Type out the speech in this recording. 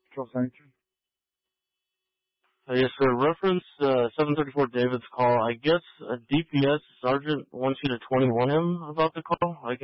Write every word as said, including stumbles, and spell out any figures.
Control Sanction. Uh, yes, sir. Reference uh, seven thirty-four David's call. I guess a D P S sergeant wants you to twenty-one him about the call. I